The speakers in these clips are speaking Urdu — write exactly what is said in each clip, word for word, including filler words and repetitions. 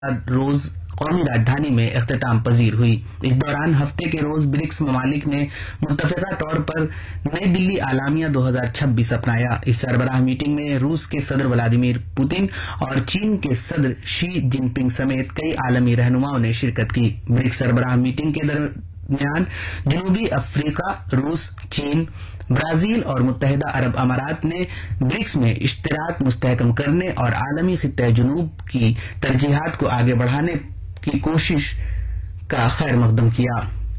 روز قومی راجدھانی میں اختتام پذیر ہوئی۔ اس دوران ہفتے کے روز برکس ممالک نے متفقہ طور پر نئی دلی اعلامیہ دو ہزار چھبیس اپنایا۔ اس سربراہ میٹنگ میں روس کے صدر ولادیمیر پوتن اور چین کے صدر شی جن پنگ سمیت کئی عالمی رہنماؤں نے شرکت کی۔ برکس سربراہ میٹنگ کے درمیان جنوبی افریقہ، روس، چین، برازیل اور متحدہ عرب امارات نے برکس میں اشتراک مستحکم کرنے اور عالمی خطہ جنوب کی ترجیحات کو آگے بڑھانے کی کوشش کا خیر مقدم کیا۔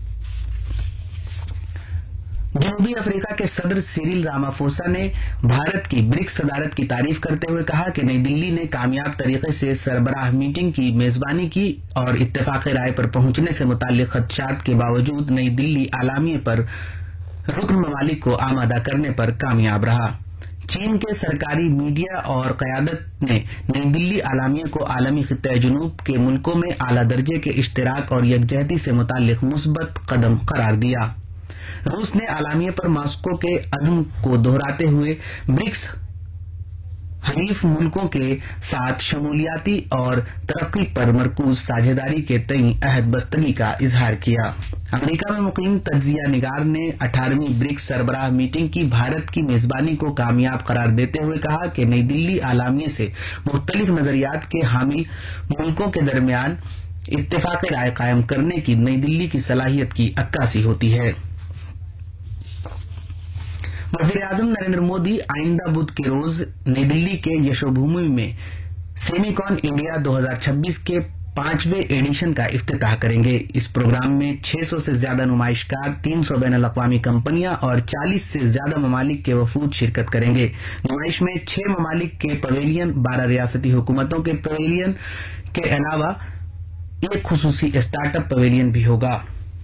جنوبی افریقہ کے صدر سیریل رامافوسا نے بھارت کی برکس صدارت کی تعریف کرتے ہوئے کہا کہ نئی دلی نے کامیاب طریقے سے سربراہ میٹنگ کی میزبانی کی اور اتفاق رائے پر پہنچنے سے متعلق خدشات کے باوجود نئی دلی اعلامیے پر رکن ممالک کو آمادہ کرنے پر کامیاب رہا۔ چین کے سرکاری میڈیا اور قیادت نے نئی دلی اعلامیہ کو عالمی خطہ جنوب کے ملکوں میں اعلی درجے کے اشتراک اور یکجہتی سے متعلق مثبت قدم قرار دیا۔ روس نے اعلامیہ پر ماسکو کے عزم کو دہراتے ہوئے برکس حلیف ملکوں کے ساتھ شمولیاتی اور ترقی پر مرکوز ساجھیداری کے تئیں عہد بستگی کا اظہار کیا۔ امریکہ میں مقیم تجزیہ نگار نے اٹھارہویں برکس سربراہ میٹنگ کی بھارت کی میزبانی کو کامیاب قرار دیتے ہوئے کہا کہ نئی دلی اعلامیے سے مختلف نظریات کے حامل ملکوں کے درمیان اتفاق رائے قائم کرنے کی نئی دلی کی صلاحیت کی عکاسی ہوتی ہے۔ وزیر اعظم نریندر مودی آئندہ بدھ کے روز نئی دلی کے یشو بھومی میں سیمی کون انڈیا دو ہزار چھبیس کے پانچویں ایڈیشن کا افتتاح کریں گے۔ اس پروگرام میں چھ سو سے زیادہ نمائشکار، تین سو بین الاقوامی کمپنیاں اور چالیس سے زیادہ ممالک کے وفود شرکت کریں گے۔ نمائش میں چھ ممالک کے پویلین، بارہ ریاستی حکومتوں کے پویلین کے علاوہ ایک خصوصی اسٹارٹ اپ پویلین بھی ہوگا۔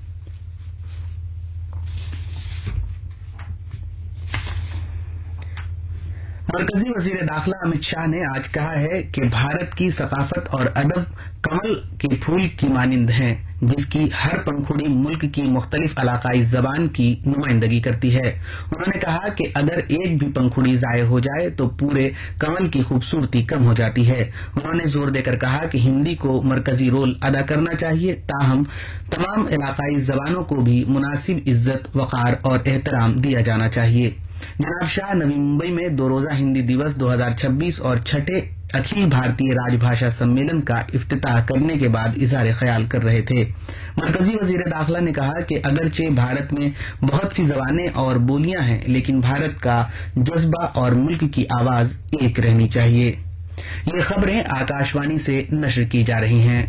مرکزی وزیر داخلہ امت شاہ نے آج کہا ہے کہ بھارت کی ثقافت اور ادب کمل کے پھول کی مانند ہیں، جس کی ہر پنکھڑی ملک کی مختلف علاقائی زبان کی نمائندگی کرتی ہے۔ انہوں نے کہا کہ اگر ایک بھی پنکھڑی ضائع ہو جائے تو پورے کمل کی خوبصورتی کم ہو جاتی ہے۔ انہوں نے زور دے کر کہا کہ ہندی کو مرکزی رول ادا کرنا چاہیے، تاہم تمام علاقائی زبانوں کو بھی مناسب عزت، وقار اور احترام دیا جانا چاہیے۔ جناب شاہ نوی ممبئی میں دو روزہ ہندی دیوس دو ہزار چھبیس اور چھٹے اکھل بھارتی راج بھاشا سمیلن کا افتتاح کرنے کے بعد اظہار خیال کر رہے تھے۔ مرکزی وزیر داخلہ نے کہا کہ اگرچہ بھارت میں بہت سی زبانیں اور بولیاں ہیں، لیکن بھارت کا جذبہ اور ملک کی آواز ایک رہنی چاہیے۔ یہ خبریں آکاشوانی سے نشر کی جا رہی ہیں۔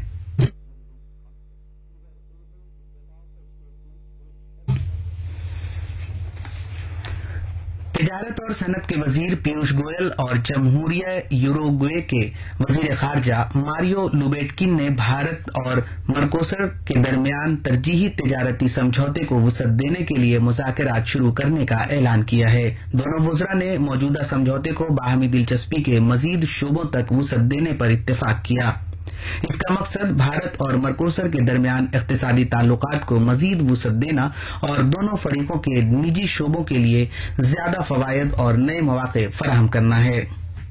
تجارت اور صنعت کے وزیر پیوش گوئل اور جمہوریہ یوروگوے کے وزیر خارجہ ماریو لوبیٹکن نے بھارت اور مرکوسر کے درمیان ترجیحی تجارتی سمجھوتے کو وسعت دینے کے لیے مذاکرات شروع کرنے کا اعلان کیا ہے۔ دونوں وزراء نے موجودہ سمجھوتے کو باہمی دلچسپی کے مزید شعبوں تک وسعت دینے پر اتفاق کیا۔ اس کا مقصد بھارت اور مرکوسر کے درمیان اقتصادی تعلقات کو مزید وسعت دینا اور دونوں فریقوں کے نجی شعبوں کے لیے زیادہ فوائد اور نئے مواقع فراہم کرنا ہے۔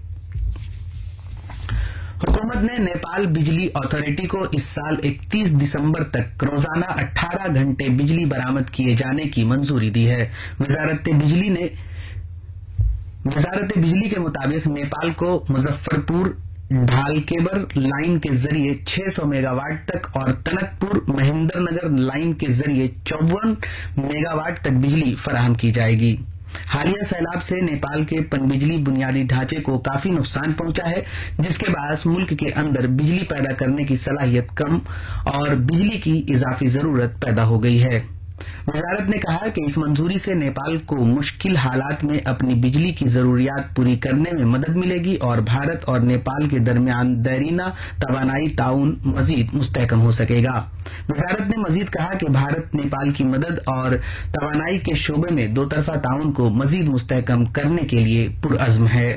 حکومت نے نیپال بجلی اتھارٹی کو اس سال اکتیس دسمبر تک روزانہ اٹھارہ گھنٹے بجلی برآمد کیے جانے کی منظوری دی ہے۔ وزارت بجلی نے وزارت بجلی کے مطابق نیپال کو مظفر پور ڈھال کیبر لائن کے ذریعے چھ سو میگا واٹ تک اور تنک پور مہندر نگر لائن کے ذریعے چون میگا واٹ تک بجلی فراہم کی جائے گی۔ حالیہ سیلاب سے نیپال کے پن بجلی بنیادی ڈھانچے کو کافی نقصان پہنچا ہے، جس کے باعث ملک کے اندر بجلی پیدا کرنے کی صلاحیت کم اور بجلی کی اضافی ضرورت پیدا ہو گئی ہے۔ وزارت نے کہا کہ اس منظوری سے نیپال کو مشکل حالات میں اپنی بجلی کی ضروریات پوری کرنے میں مدد ملے گی اور بھارت اور نیپال کے درمیان دیرینہ توانائی تعاون مزید مستحکم ہو سکے گا۔ وزارت نے مزید کہا کہ بھارت نیپال کی مدد اور توانائی کے شعبے میں دو طرفہ تعاون کو مزید مستحکم کرنے کے لیے پرعزم ہے۔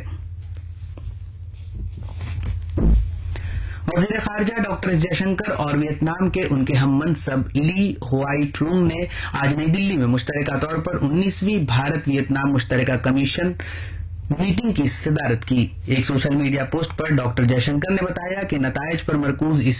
وزیر خارجہ ڈاکٹر ایس جے شنکر اور ویتنام کے ان کے ہم منصب لی ہوئی ٹرونگ نے آج نئی دلی میں مشترکہ طور پر انیسویں بھارت ویتنام مشترکہ کمیشن मीटिंग की सदारत की। एक सोशल मीडिया पोस्ट पर डॉक्टर जयशंकर ने बताया कि नतायज पर मरकूज इस